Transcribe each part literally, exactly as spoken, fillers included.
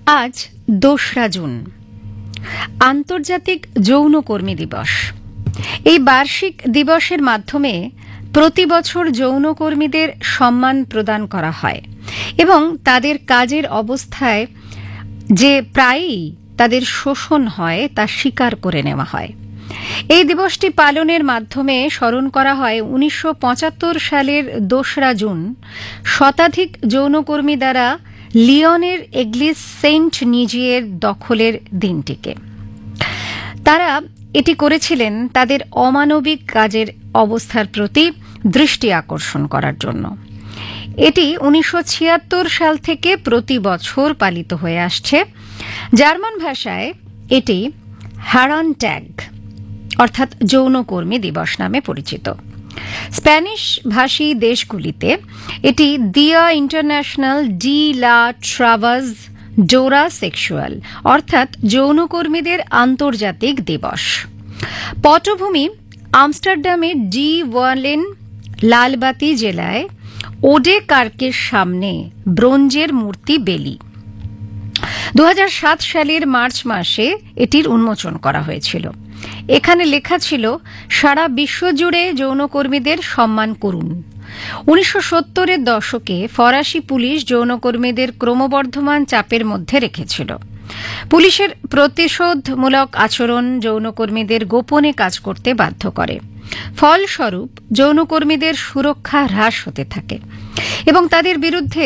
আজ দোসরা জুন, আন্তর্জাতিক যৌনকর্মী দিবস। এই বার্ষিক দিবসের মাধ্যমে প্রতি বছর যৌনকর্মীদের সম্মান প্রদান করা হয় এবং তাদের কাজের অবস্থায় যে প্রায়ই তাদের শোষণ হয় তা স্বীকার করে নেওয়া হয়। এই দিবসটি পালনের মাধ্যমে স্মরণ করা হয় উনিশশো পঁচাত্তর সালের দোসরা জুন শতাধিক যৌনকর্মী দ্বারা লিওনের এগ্লিস সেন্ট নিজিয়ের দখলের দিনটিকে। তারা এটি করেছিলেন তাদের অমানবিক কাজের অবস্থার প্রতি দৃষ্টি আকর্ষণ করার জন্য। এটি উনিশশো ছিয়াত্তর সাল থেকে প্রতি বছর পালিত হয়ে আসছে। জার্মান ভাষায় এটি হারান ট্যাগ অর্থাৎ যৌনকর্মী দিবস নামে পরিচিত। স্প্যানিশ ভাষী দেশগুলিতে এটি দিয়া ইন্টারন্যাশনাল ডি লা ট্রাভাজ ডোরা সেক্সুয়াল অর্থাৎ যৌনকর্মীদের আন্তর্জাতিক দিবস। পটভূমি আমস্টারডামের ডি ওয়ালেন লালবাতি জেলায় ওডে কার্কের সামনে ব্রোঞ্জের মূর্তি বেলি। দু হাজার সাত সালের মার্চ মাসে এটির উন্মোচন করা হয়েছিল। এখানে লেখা ছিল, সারা বিশ্বজুড়ে যৌনকর্মীদের সম্মান করুন। উনিশশো সত্তরের দশকে ফরাসি পুলিশ যৌনকর্মীদের ক্রমবর্ধমান চাপের মধ্যে রেখেছিল। পুলিশের প্রতিশোধমূলক আচরণ যৌনকর্মীদের গোপনে কাজ করতে বাধ্য করে। ফলস্বরূপ যৌনকর্মীদের সুরক্ষা হ্রাস হতে থাকে এবং তাদের বিরুদ্ধে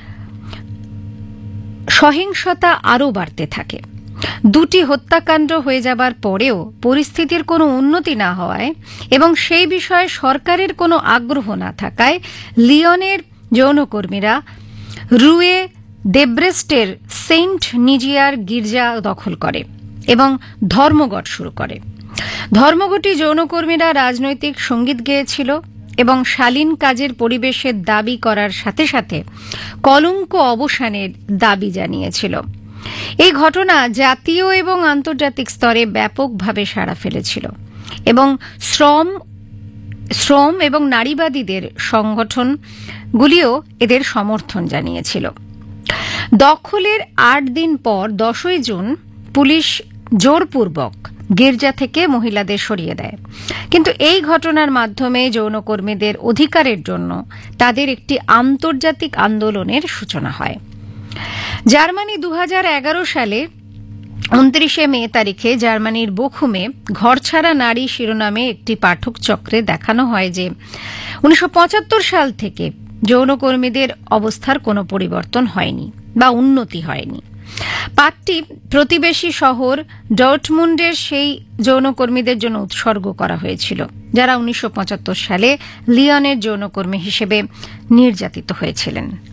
সহিংসতা আরও বাড়তে থাকে। দুটি হত্যাকাণ্ড হয়ে যাবার পরেও পরিস্থিতির কোনো উন্নতি না হওয়ায় এবং সেই বিষয়ে সরকারের কোনো আগ্রহ না থাকায় লিওনের যৌনকর্মীরা রুয়ে দেব্রেস্টের সেন্ট নিজিয়ার গির্জা দখল করে এবং ধর্মঘট শুরু করে। ধর্মঘটি যৌনকর্মীরা রাজনৈতিক সঙ্গীত গেয়েছিল এবং শালীন কাজের পরিবেশের দাবি করার সাথে সাথে কলঙ্ক অবসানের দাবি জানিয়েছিল। এই ঘটনা জাতীয় এবং আন্তর্জাতিক স্তরে ব্যাপকভাবে সাড়া ফেলেছিল এবং শ্রম শ্রম এবং নারীবাদীদের সংগঠনগুলিও এদের সমর্থন জানিয়েছিল। দখলের আট দিন পর দশই জুন পুলিশ জোরপূর্বক গির্জা থেকে মহিলাদের সরিয়ে দেয়, কিন্তু এই ঘটনার মাধ্যমে যৌনকর্মীদের অধিকারের জন্য তাদের একটি আন্তর্জাতিক আন্দোলনের সূচনা হয়। জার্মানি দু হাজার এগারো সালে উনত্রিশে মে তারিখে জার্মানির বোখুমে ঘরছাড়া নারী শিরোনামে একটি পাঠক চক্রে দেখানো হয় যে উনিশশো পঁচাত্তর সাল থেকে যৌনকর্মীদের অবস্থার কোনো পরিবর্তন হয়নি বা উন্নতি হয়নি। পাঠটি প্রতিবেশী শহর ডর্টমুন্ডের সেই যৌনকর্মীদের জন্য উৎসর্গ করা হয়েছিল যারা উনিশশো পঁচাত্তর সালে লিওনের যৌনকর্মী হিসেবে নির্যাতিত হয়েছিলেন।